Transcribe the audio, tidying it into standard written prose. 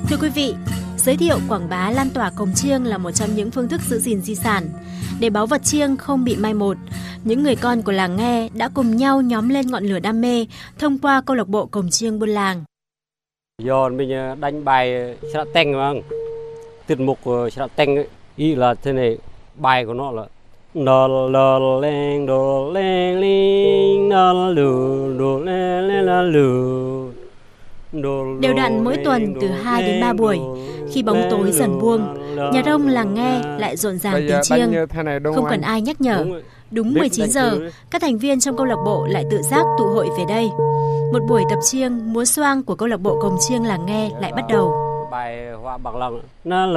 Thưa quý vị, giới thiệu quảng bá lan tỏa cồng chiêng là một trong những phương thức giữ gìn di sản. Để báu vật chiêng không bị mai một, những người con của làng Nghe đã cùng nhau nhóm lên ngọn lửa đam mê thông qua câu lạc bộ cồng chiêng buôn làng. Giờ mình đánh bài Sạ Teng vâng. Tiết mục của Sạ Teng ấy, ý là thế này, bài của nó là đò lò lên đò lên linh đò lù đò lên la lù. Đều đặn mỗi tuần từ 2 đến 3 buổi, khi bóng tối dần buông, nhà rông làng Nghe lại rộn ràng tiếng chiêng, không cần ai nhắc nhở. Đúng 19 giờ, các thành viên trong câu lạc bộ lại tự giác tụ hội về đây. Một buổi tập chiêng, múa xoang của câu lạc bộ cồng chiêng làng Nghe lại bắt đầu. Bài Hoa Bằng Lòng